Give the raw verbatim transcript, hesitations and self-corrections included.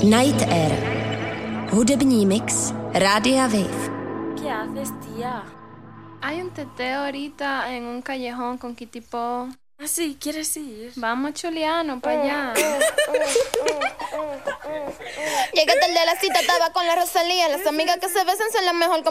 Night Air. Hudební mix Rádia Wave. ¿Qué haces, tía? Hay un teteo ahorita en un callejón con Kitipo. Ah, sí, ¿quieres ir? Vamos, Chuliano, para allá. Llegué tarde a la cita, estaba con la Rosalía. Las amigas que se besan son las mejor